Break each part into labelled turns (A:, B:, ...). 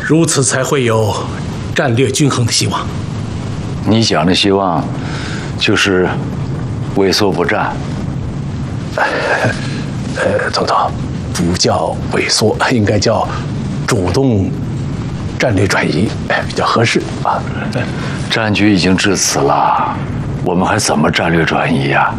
A: 如此才会有战略均衡的希望。
B: 你讲的希望，就是萎缩不战。
A: 总统，不叫萎缩，应该叫主动战略转移，比较合适啊。
B: 战局已经至此了，我们还怎么战略转移呀？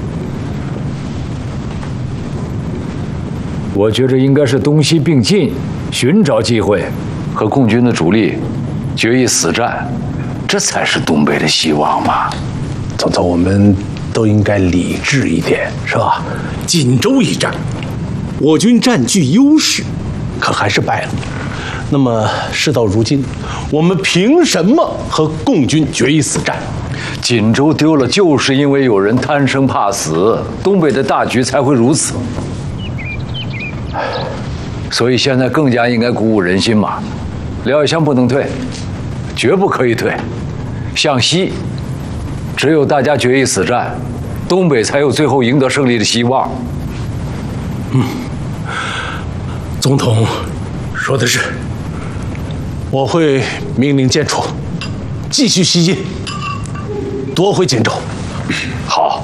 B: 我觉着应该是东西并进，寻找机会，和共军的主力决一死战，这才是东北的希望嘛。
A: 总统，我们都应该理智一点，是吧？锦州一战，我军占据优势，可还是败了。那么事到如今，我们凭什么和共军决一死战？
B: 锦州丢了，就是因为有人贪生怕死，东北的大局才会如此。所以现在更加应该鼓舞人心嘛。廖以湘不能退，绝不可以退。向西，只有大家决一死战，东北才有最后赢得胜利的希望。
A: 总统说的是，我会命令建楚继续西进，夺回锦州。
B: 好，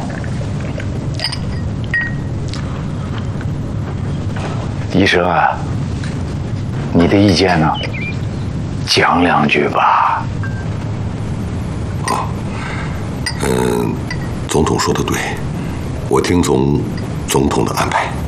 B: 医生啊，你的意见呢？讲两句吧。
C: 总统说的对，我听从总统的安排。